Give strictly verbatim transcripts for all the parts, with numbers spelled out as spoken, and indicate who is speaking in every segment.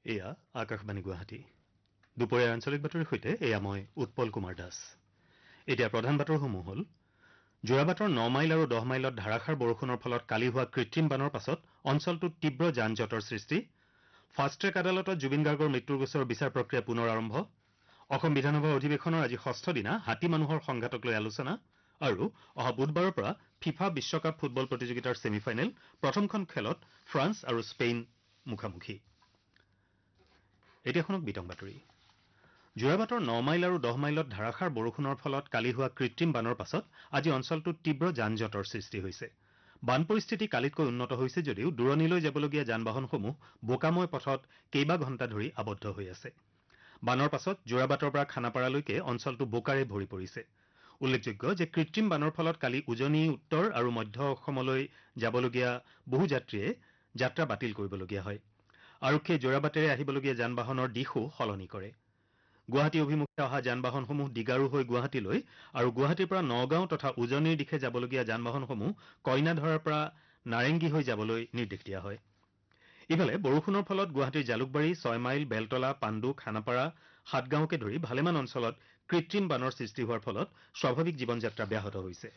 Speaker 1: এয়া আকাশবাণী গুৱাহাটী দুপৰীয়াৰ আঞ্চলিক বাতৰিৰ সৈতে এয়া মই উৎপল কুমাৰ দাস। এতিয়া প্ৰধান বাতৰসমূহ হ'ল যোৰাবাটৰ ন মাইল আৰু দহ মাইলত ধাৰাসাৰ বৰষুণৰ ফলত কালি হোৱা কৃত্ৰিম বানৰ পাছত অঞ্চলটোত তীব্ৰ যান জঁটৰ সৃষ্টি। ফাষ্ট ট্ৰেক আদালতত জুবিন গাৰ্গৰ মৃত্যুৰ গোচৰৰ বিচাৰ প্ৰক্ৰিয়া পুনৰ আৰম্ভ। অসম বিধানসভা অধিৱেশনৰ আজি ষষ্ঠ দিনা হাতী মানুহৰ সংঘাতক লৈ আলোচনা আৰু অহা বুধবাৰৰ পৰা ফিফা বিশ্বকাপ ফুটবল প্ৰতিযোগিতাৰ ছেমি ফাইনেল প্ৰথমখন খেলত ফ্ৰান্স আৰু স্পেইন মুখামুখি। এতিয়া শুনক বিতং বাতৰি। যোৰাবাটৰ ন মাইল আৰু দহ মাইলত ধাৰাসাৰ বৰষুণৰ ফলত কালি হোৱা কৃত্ৰিম বানৰ পাছত আজি অঞ্চলটোত তীব্ৰ যান জঁটৰ সৃষ্টি হৈছে। বান পৰিস্থিতি কালিতকৈ উন্নত হৈছে যদিও দূৰণিলৈ যাবলগীয়া যান বাহনসমূহ বোকাময় পথত কেইবা ঘণ্টা ধৰি আবদ্ধ হৈ আছে। বানৰ পাছত যোৰাবাটৰ পৰা খানাপাৰালৈকে অঞ্চলটো বোকাৰে ভৰি পৰিছে। উল্লেখযোগ্য যে কৃত্ৰিম বানৰ ফলত কালি উজনি উত্তৰ আৰু মধ্য অসমলৈ যাবলগীয়া বহু যাত্ৰীয়ে যাত্ৰা বাতিল কৰিবলগীয়া হয়। আৰক্ষীয়ে যোৰাবাটেৰে আহিবলগীয়া যান বাহনৰ দিশো সলনি কৰে। গুৱাহাটী অভিমুখে অহা যান বাহনসমূহ ডিগাৰু হৈ গুৱাহাটীলৈ আৰু গুৱাহাটীৰ পৰা নগাঁও তথা উজনিৰ দিশে যাবলগীয়া যান বাহনসমূহ কইনাধৰাৰ পৰা নাৰেংগী হৈ যাবলৈ নিৰ্দেশ দিয়া হয়। ইফালে বৰষুণৰ ফলত গুৱাহাটীৰ জালুকবাৰী ছয় মাইল বেলতলা পাণ্ডু খানাপাৰা সাতগাঁওকে ধৰি ভালেমান অঞ্চলত কৃত্ৰিম বানৰ সৃষ্টি হোৱাৰ ফলত স্বাভাৱিক জীৱন যাত্ৰা ব্যাহত হৈছে।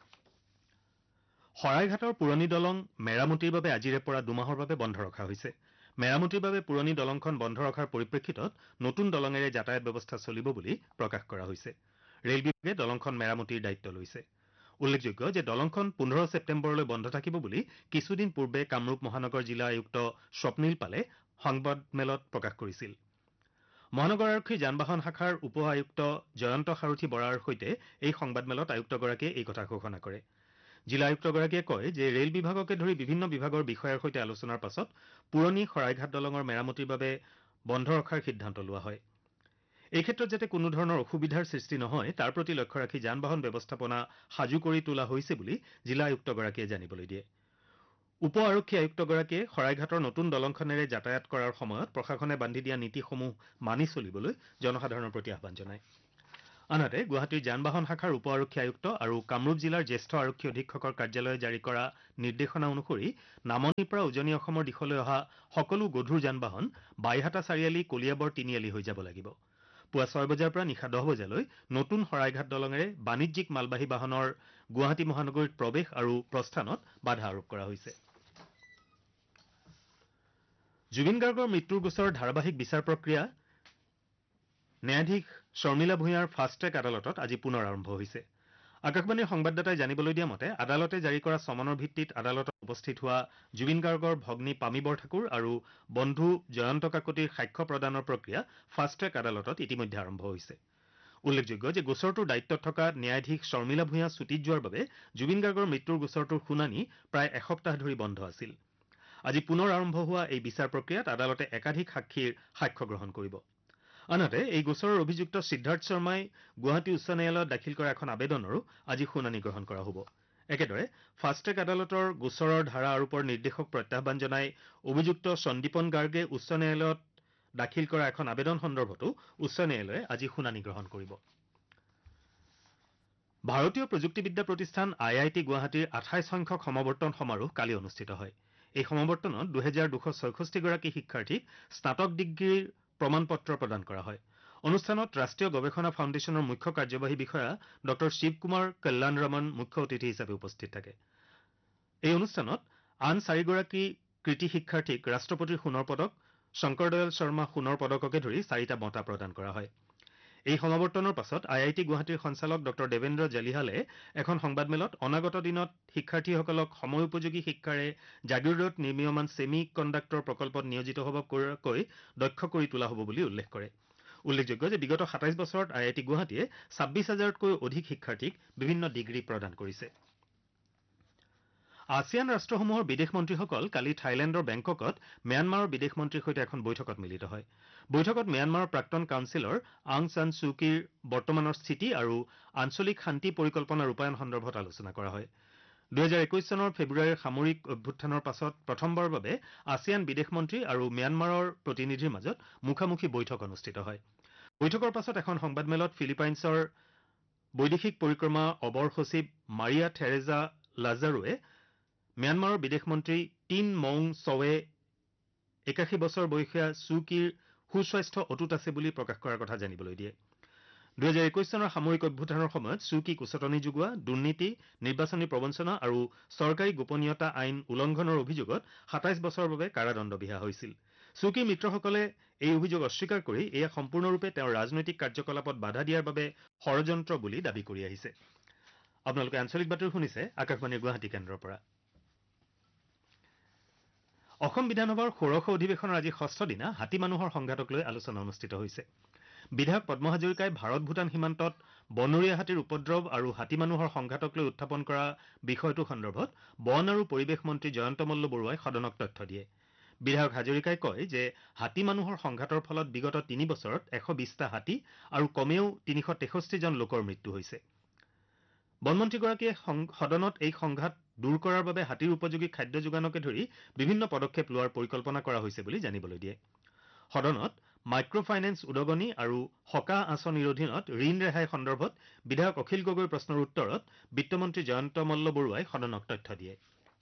Speaker 1: শৰাইঘাটৰ পুৰণি দলং মেৰামতিৰ বাবে আজিৰে পৰা দুমাহৰ বাবে বন্ধ ৰখা হৈছে। মেৰামতিৰ বাবে পুৰণি দলংখন বন্ধ ৰখাৰ পৰিপ্ৰেক্ষিতত নতুন দলঙেৰে যাতায়াত ব্যৱস্থা চলিব বুলি প্ৰকাশ কৰা হৈছে। ৰেল বিভাগে দলংখন মেৰামতিৰ দায়িত্ব লৈছে। উল্লেখযোগ্য যে দলংখন পোন্ধৰ ছেপ্টেম্বৰলৈ বন্ধ থাকিব বুলি কিছুদিন পূৰ্বে কামৰূপ মহানগৰ জিলা আয়ুক্ত স্বপ্নীল পালে সংবাদমেলত প্ৰকাশ কৰিছিল। মহানগৰ আৰক্ষীৰ যান বাহন শাখাৰ উপ আয়ুক্ত জয়ন্ত সাৰথী বৰাৰ সৈতে এই সংবাদমেলত আয়ুক্তগৰাকীয়ে এই কথা ঘোষণা কৰে। জিলা আয়ুক্তগৰাকীয়ে কয় যে ৰেল বিভাগকে ধৰি বিভিন্ন বিভাগৰ বিষয়াৰ সৈতে আলোচনাৰ পাছত পুৰণি শৰাইঘাট দলঙৰ মেৰামতিৰ বাবে বন্ধ ৰখাৰ সিদ্ধান্ত লোৱা হয়। এই ক্ষেত্ৰত যাতে কোনো ধৰণৰ অসুবিধাৰ সৃষ্টি নহয় তাৰ প্ৰতি লক্ষ্য ৰাখি যান বাহন ব্যৱস্থাপনা সাজু কৰি তোলা হৈছে বুলি জিলা আয়ুক্তগৰাকীয়ে জানিবলৈ দিয়ে। উপ আৰক্ষী আয়ুক্তগৰাকীয়ে শৰাইঘাটৰ নতুন দলংখনেৰে যাতায়াত কৰাৰ সময়ত প্ৰশাসনে বান্ধি দিয়া নীতিসমূহ মানি চলিবলৈ জনসাধাৰণৰ প্ৰতি আহ্বান জনায়। আনহাতে গুৱাহাটীৰ যান বাহন শাখাৰ উপ আৰক্ষী আয়ুক্ত আৰু কামৰূপ জিলাৰ জ্যেষ্ঠ আৰক্ষী অধীক্ষকৰ কাৰ্যালয়ে জাৰি কৰা নিৰ্দেশনা অনুসৰি নামনিৰ পৰা উজনি অসমৰ দিশলৈ অহা সকলো গধুৰ যান বাহন বাইহাটা চাৰিআলি কলিয়াবৰ তিনিআলি হৈ যাব লাগিব। পুৱা ছয় বজাৰ পৰা নিশা দহ বজালৈ নতুন শৰাইঘাট দলঙেৰে বাণিজ্যিক মালবাহী বাহনৰ গুৱাহাটী মহানগৰীত প্ৰৱেশ আৰু প্ৰস্থানত বাধা আৰোপ কৰা হৈছে। জুবিন গাৰ্গৰ মৃত্যুৰ গোচৰৰ ধাৰাবাহিক বিচাৰ প্ৰক্ৰিয়া ন্যায়াধীশ শৰ্মিলা ভূঞাৰ ফাষ্ট ট্ৰেক আদালতত আজি পুনৰ আৰম্ভ হৈছে। আকাশবাণীৰ সংবাদদাতাই জানিবলৈ দিয়া মতে আদালতে জাৰি কৰা চমনৰ ভিত্তিত আদালতত উপস্থিত হোৱা জুবিন গাৰ্গৰ ভগ্নী পামী বৰঠাকুৰ আৰু বন্ধু জয়ন্ত কাকতিৰ সাক্ষ্য প্ৰদানৰ প্ৰক্ৰিয়া ফাষ্ট ট্ৰেক আদালতত ইতিমধ্যে আৰম্ভ হৈছে। উল্লেখযোগ্য যে গোচৰটোৰ দায়িত্বত থকা ন্যায়াধীশ শৰ্মিলা ভূঞা ছুটীত যোৱাৰ বাবে জুবিন গাৰ্গৰ মৃত্যুৰ গোচৰটোৰ শুনানি প্ৰায় এসপ্তাহ ধৰি বন্ধ আছিল। আজি পুনৰ আৰম্ভ হোৱা এই বিচাৰ প্ৰক্ৰিয়াত আদালতে একাধিক সাক্ষীৰ সাক্ষ্য গ্ৰহণ কৰিব। আনহাতে এই গোচৰৰ অভিযুক্ত সিদ্ধাৰ্থ শৰ্মাই গুৱাহাটী উচ্চ ন্যায়ালয়ত দাখিল কৰা এখন আবেদনৰো আজি শুনানি গ্ৰহণ কৰা হ'ব। একেদৰে ফাষ্ট ট্ৰেক আদালতৰ গোচৰৰ ধাৰা আৰোপৰ নিৰ্দেশক প্ৰত্যাহ্বান জনাই অভিযুক্ত সন্দীপন গাৰ্গে উচ্চ ন্যায়ালয়ত দাখিল কৰা এখন আবেদন সন্দৰ্ভতো উচ্চ ন্যায়ালয়ে আজি শুনানি গ্ৰহণ কৰিব। ভাৰতীয় প্ৰযুক্তিবিদ্যা প্ৰতিষ্ঠান আই আই টি গুৱাহাটীৰ আঠাইছ সংখ্যক সমাৱৰ্তন সমাৰোহ কালি অনুষ্ঠিত হয়। এই সমাৱৰ্তনত দুহেজাৰ দুশ ছয়ষষ্ঠিগৰাকী শিক্ষাৰ্থীক স্নাতক ডিগ্ৰীৰ প্ৰমাণ পত্ৰ প্ৰদান কৰা হয়। অনুষ্ঠানত ৰাষ্ট্ৰীয় গৱেষণা ফাউণ্ডেশ্যনৰ মুখ্য কাৰ্যবাহী বিষয়া ডঃ শিৱ কুমাৰ কল্যাণ ৰমন মুখ্য অতিথি হিচাপে উপস্থিত থাকে। এই অনুষ্ঠানত আন চাৰিগৰাকী কৃতি শিক্ষাৰ্থীক ৰাষ্ট্ৰপতিৰ সোণৰ পদক, শংকৰদয়াল শৰ্মা সোণৰ পদককে ধৰি চাৰিটা বঁটা প্ৰদান কৰা হয়। এই সমাৱৰ্তনৰ পাছত আই আই টি গুৱাহাটীৰ সঞ্চালক ডঃ দেৱেন্দ্ৰ জালিহালে এখন সংবাদমেলত অনাগত দিনত শিক্ষাৰ্থীসকলক সময় উপযোগী শিক্ষাৰে জাগিৰোডত নিৰ্মীয়মান ছেমি কণ্ডাক্টৰ প্ৰকল্পত নিয়োজিত হ'ব পৰাকৈ দক্ষ কৰি তোলা হ'ব বুলি উল্লেখ কৰে। উল্লেখযোগ্য যে বিগত সাতাইছ বছৰত আই আই টি গুৱাহাটীয়ে ছাব্বিছ হাজাৰতকৈ অধিক শিক্ষাৰ্থীক বিভিন্ন ডিগ্ৰী প্ৰদান কৰিছে। আছিয়ান ৰাষ্ট্ৰসমূহৰ বিদেশ মন্ত্ৰীসকল কালি থাইলেণ্ডৰ বেংককত ম্যানমাৰৰ বিদেশ মন্ত্ৰীৰ সৈতে এখন বৈঠকত মিলিত হয়। বৈঠকত ম্যানমাৰৰ প্ৰাক্তন কাউন্সিলৰ আং চান ছ্যু কিৰ বৰ্তমানৰ স্থিতি আৰু আঞ্চলিক শান্তি পৰিকল্পনা ৰূপায়ণ সন্দৰ্ভত আলোচনা কৰা হয়। দুহেজাৰ একৈছ চনৰ ফেব্ৰুৱাৰীৰ সামৰিক অভ্যুত্থানৰ পাছত প্ৰথমবাৰৰ বাবে আছিয়ান বিদেশ মন্ত্ৰী আৰু ম্যানমাৰৰ প্ৰতিনিধিৰ মাজত মুখামুখি বৈঠক অনুষ্ঠিত হয়। বৈঠকৰ পাছত এখন সংবাদমেলত ফিলিপাইনছৰ বৈদেশিক পৰিক্ৰমা অবৰ সচিব মাৰিয়া থেৰেজা লাজাৰুৱে ম্যানমাৰৰ বিদেশ মন্ত্ৰী টিন মৌং চৱে একাশী বছৰ বয়সীয়া চু কিৰ সুস্বাস্থ্য অটুট আছে বুলি প্ৰকাশ কৰাৰ কথা জানিবলৈ দিয়ে। দুহেজাৰ একৈশ চনৰ সামৰিক অভ্যুত্থানৰ সময়ত চু কিক উচতনি যোগোৱা, দুৰ্নীতি, নিৰ্বাচনী প্ৰবঞ্চনা আৰু চৰকাৰী গোপনীয়তা আইন উলংঘনৰ অভিযোগত সাতাইছ বছৰৰ বাবে কাৰাদণ্ড বিহা হৈছিল। চু কিৰ মিত্ৰসকলে এই অভিযোগ অস্বীকাৰ কৰি এয়া সম্পূৰ্ণৰূপে তেওঁৰ ৰাজনৈতিক কাৰ্যকলাপত বাধা দিয়াৰ বাবে ষড়যন্ত্ৰ বুলি দাবী কৰি আহিছে। আপোনালোকে আঞ্চলিক বাতৰি শুনিছে আকাশবাণীৰ গুৱাহাটী কেন্দ্ৰৰ পৰা। অসম বিধানসভাৰ ষোড়শ অধিৱেশনৰ আজি ষষ্ঠ দিনা হাতী মানুহৰ সংঘাতক লৈ আলোচনা অনুষ্ঠিত হৈছে। বিধায়ক পদ্ম হাজৰিকাই ভাৰত ভূটান সীমান্তত বনৰীয়া হাতীৰ উপদ্ৰৱ আৰু হাতী মানুহৰ সংঘাতক লৈ উত্থাপন কৰা বিষয়টো সন্দৰ্ভত বন আৰু পৰিৱেশ মন্ত্ৰী জয়ন্ত মল্ল বৰুৱাই সদনক তথ্য দিয়ে। বিধায়ক হাজৰিকাই কয় যে হাতী মানুহৰ সংঘাতৰ ফলত বিগত তিনি বছৰত এশ বিশটা হাতী আৰু কমেও তিনিশ তেষষ্ঠিজন লোকৰ মৃত্যু হৈছে। বনমন্ত্ৰীগৰাকীয়ে সদনত এই সংঘাত দূৰ কৰাৰ বাবে হাতীৰ উপযোগী খাদ্য যোগানকে ধৰি বিভিন্ন পদক্ষেপ লোৱাৰ পৰিকল্পনা কৰা হৈছে বুলি জানিবলৈ দিয়ে। সদনত মাইক্ৰ ফাইনেন্স উদগনি আৰু সকাহ আঁচনিৰ অধীনত ঋণ ৰেহাই সন্দৰ্ভত বিধায়ক অখিল গগৈৰ প্ৰশ্নৰ উত্তৰত বিত্তমন্ত্ৰী জয়ন্ত মল্ল বৰুৱাই সদনক তথ্য দিয়ে।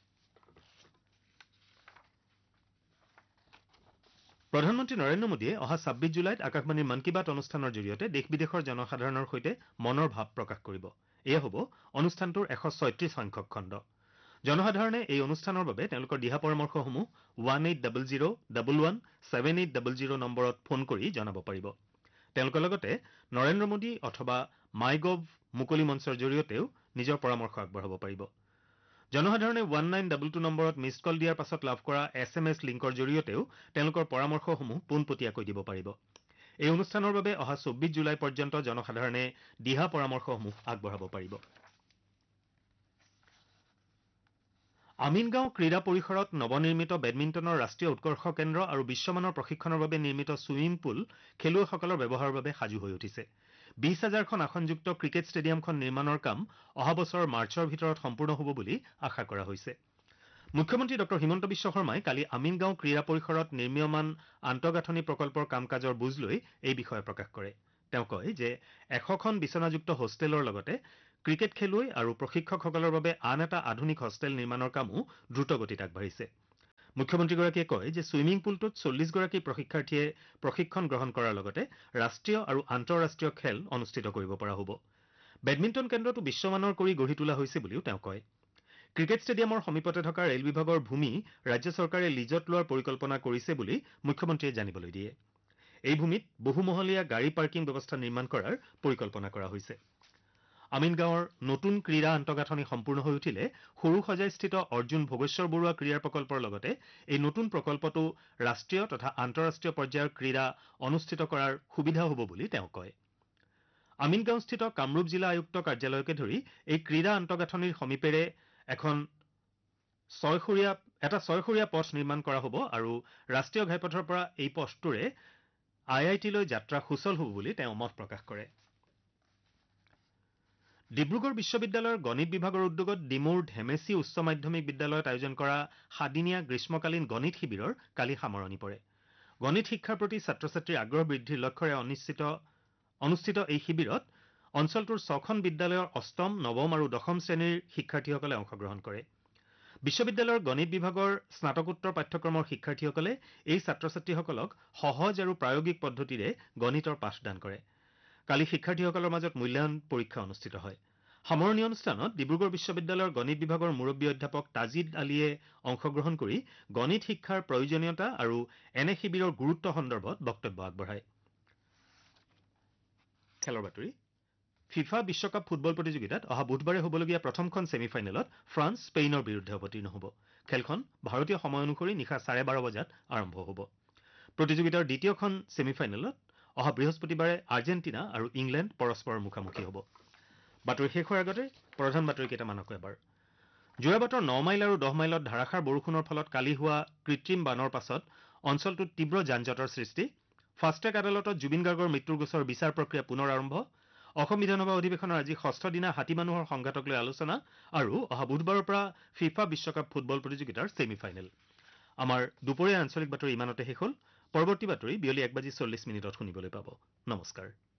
Speaker 1: প্ৰধানমন্ত্ৰী নৰেন্দ্ৰ মোদীয়ে অহা ছাব্বিছ জুলাইত আকাশবাণীৰ মন কী বাত অনুষ্ঠানৰ জৰিয়তে দেশ বিদেশৰ জনসাধাৰণৰ সৈতে মনৰ ভাৱ প্ৰকাশ কৰিব। এয়া হ'ব অনুষ্ঠানটোৰ এশ ছয়ত্ৰিশ সংখ্যক খণ্ড। জনসাধাৰণে এই অনুষ্ঠানৰ বাবে তেওঁলোকৰ দিহা পৰামৰ্শসমূহ one eight double zero' double one seven eight double zero' নম্বৰত ফোন কৰি জনাব পাৰিব। তেওঁলোকে লগতে নৰেন্দ্ৰ মোদী অথবা মাই গভ মুকলি মঞ্চৰ জৰিয়তেও নিজৰ পৰামৰ্শ আগবঢ়াব পাৰিব। জনসাধাৰণে ওৱান নাইন ডাবল টু নম্বৰত মিছড কল দিয়াৰ পাছত লাভ কৰা এছ এম এছ লিংকৰ জৰিয়তেও তেওঁলোকৰ পৰামৰ্শসমূহ পোনপটীয়াকৈ দিব পাৰিব। এই অনুষ্ঠানৰ বাবে অহা চৌব্বিছ জুলাই পৰ্যন্ত জনসাধাৰণে দিহা পৰামৰ্শসমূহ আগবঢ়াব পাৰিব। আমিনগাঁও ক্ৰীড়া পৰিসৰত নৱনিৰ্মিত বেডমিণ্টনৰ ৰাষ্ট্ৰীয় উৎকৰ্ষ কেন্দ্ৰ আৰু বিশ্বমানৰ প্ৰশিক্ষণৰ বাবে নিৰ্মিত ছুইমিং পুল খেলুৱৈসকলৰ ব্যৱহাৰৰ বাবে সাজু হৈ উঠিছে। বিশ হাজাৰখন আসনযুক্ত ক্ৰিকেট ষ্টেডিয়ামখন নিৰ্মাণৰ কাম অহা বছৰৰ মাৰ্চৰ ভিতৰত সম্পূৰ্ণ হ'ব বুলি আশা কৰা হৈছে। মুখ্যমন্ত্ৰী ডঃ হিমন্ত বিশ্ব শৰ্মাই কালি আমিনগাঁও ক্ৰীড়া পৰিসৰত নিৰ্মীয়মান আন্তঃগাঁথনি প্ৰকল্পৰ কাম কাজৰ বুজ লৈ এই বিষয়ে প্ৰকাশ কৰে। তেওঁ কয় যে এশখন বিচনাযুক্ত হোষ্টেলৰ লগতে ক্ৰিকেট খেলুৱৈ আৰু প্ৰশিক্ষকসকলৰ বাবে আন এটা আধুনিক হোষ্টেল নিৰ্মাণৰ কামো দ্ৰুতগতিত আগবাঢ়িছে। মুখ্যমন্ত্ৰীগৰাকীয়ে কয় যে ছুইমিং পুলটোত চল্লিছগৰাকী প্ৰশিক্ষাৰ্থীয়ে প্ৰশিক্ষণ গ্ৰহণ কৰাৰ লগতে ৰাষ্ট্ৰীয় আৰু আন্তঃৰাষ্ট্ৰীয় খেল অনুষ্ঠিত কৰিব পৰা হ'ব। বেডমিণ্টন কেন্দ্ৰটো বিশ্বমানৰ কৰি গঢ়ি তোলা হৈছে বুলিও তেওঁ কয়। ক্ৰিকেট ষ্টেডিয়ামৰ সমীপতে থকা ৰেল বিভাগৰ ভূমি ৰাজ্য চৰকাৰে লিজত লোৱাৰ পৰিকল্পনা কৰিছে বুলি মুখ্যমন্ত্ৰীয়ে জানিবলৈ দিয়ে। এই ভূমিত বহুমহলীয়া গাড়ী পাৰ্কিং ব্যৱস্থা নিৰ্মাণ কৰাৰ পৰিকল্পনা কৰা হৈছে। আমিনগাঁৱৰ নতুন ক্ৰীড়া আন্তঃগাঁথনি সম্পূৰ্ণ হৈ উঠিলে সৰুসজাইস্থিত অৰ্জুন ভোগেশ্বৰ বৰুৱা ক্ৰীড়া প্ৰকল্পৰ লগতে এই নতুন প্ৰকল্পটো ৰাষ্ট্ৰীয় তথা আন্তঃৰাষ্ট্ৰীয় পৰ্যায়ৰ ক্ৰীড়া অনুষ্ঠিত কৰাৰ সুবিধা হ'ব বুলি তেওঁ কয়। আমিনগাঁওস্থিত কামৰূপ জিলা আয়ুক্ত কাৰ্যালয়কে ধৰি এই ক্ৰীড়া আন্তঃগাঁথনিৰ সমীপেৰে এখন ছয়সৰীয়া এটা ছয়সৰীয়া পথ নিৰ্মাণ কৰা হ'ব আৰু ৰাষ্ট্ৰীয় ঘাইপথৰ পৰা এই পথটোৰে আই আই টিলৈ যাত্ৰা সুচল হ'ব বুলি তেওঁ মত প্ৰকাশ কৰে। ডিব্ৰুগড় বিশ্ববিদ্যালয়ৰ গণিত বিভাগৰ উদ্যোগত ডিমৌৰ ধেমেচি উচ্চ মাধ্যমিক বিদ্যালয়ত আয়োজন কৰা সাদিনীয়া গ্ৰীষ্মকালীন গণিত শিবিৰৰ কালি সামৰণি পৰে। গণিত শিক্ষাৰ প্ৰতি ছাত্ৰ ছাত্ৰীৰ আগ্ৰহ বৃদ্ধিৰ লক্ষ্যৰে অনুষ্ঠিত অনুষ্ঠিত এই শিবিৰত অঞ্চলটোৰ ছখন বিদ্যালয়ৰ অষ্টম, নৱম আৰু দশম শ্ৰেণীৰ শিক্ষাৰ্থীসকলে অংশগ্ৰহণ কৰে। বিশ্ববিদ্যালয়ৰ গণিত বিভাগৰ স্নাতকোত্তৰ পাঠ্যক্ৰমৰ শিক্ষাৰ্থীসকলে এই ছাত্ৰ ছাত্ৰীসকলক সহজ আৰু প্ৰায়োগিক পদ্ধতিৰে গণিতৰ পাঠদান কৰে। কালি শিক্ষাৰ্থীসকলৰ মাজত মূল্যায়ন পৰীক্ষা অনুষ্ঠিত হয়। সামৰণি অনুষ্ঠানত ডিব্ৰুগড় বিশ্ববিদ্যালয়ৰ গণিত বিভাগৰ মুৰব্বী অধ্যাপক তাজিদ আলীয়ে অংশগ্ৰহণ কৰি গণিত শিক্ষাৰ প্ৰয়োজনীয়তা আৰু এনে শিবিৰৰ গুৰুত্ব সন্দৰ্ভত বক্তব্য আগবঢ়ায়। খেলৰ বাতৰি ফিফা বিশ্বকাপ ফুটবল প্ৰতিযোগিতাত অহা বুধবাৰে হ'বলগীয়া প্ৰথমখন ছেমি ফাইনেলত ফ্ৰান্স স্পেইনৰ বিৰুদ্ধে অৱতীৰ্ণ হ'ব। খেলখন ভাৰতীয় সময় অনুসৰি নিশা চাৰে বাৰ বজাত আৰম্ভ হ'ব। প্ৰতিযোগিতাৰ দ্বিতীয়খন ছেমি ফাইনেলত অহা বৃহস্পতিবাৰে আৰ্জেণ্টিনা আৰু ইংলেণ্ড পৰস্পৰৰ মুখামুখি হ'ব। বাতৰি শেষ হোৱাৰ আগতে প্ৰধান বাতৰি কেইটামানকৈ এবাৰ যোৰাবাটৰ ন মাইল আৰু দহ মাইলত ধাৰাসাৰ বৰষুণৰ ফলত কালি হোৱা কৃত্ৰিম বানৰ পাছত অঞ্চলটোত তীব্ৰ যান জঁটৰ সৃষ্টি। ফাষ্টেগ আদালতত জুবিন গাৰ্গৰ মৃত্যুৰ গোচৰ বিচাৰ প্ৰক্ৰিয়া পুনৰ আৰম্ভ। অসম বিধানসভা অধিৱেশনৰ আজি ষষ্ঠ দিনা হাতী মানুহৰ সংঘাতক লৈ আলোচনা আৰু অহা বুধবাৰৰ পৰা ফিফা বিশ্বকাপ ফুটবল প্ৰতিযোগিতাৰ ছেমি ফাইনেল। আমাৰ দুপৰীয়া আঞ্চলিক বাতৰি ইমানতে শেষ হ'ল। পৰৱৰ্তী বাতৰি বিয়লি এক বাজি চল্লিছ মিনিটত শুনিবলৈ পাব। নমস্কাৰ।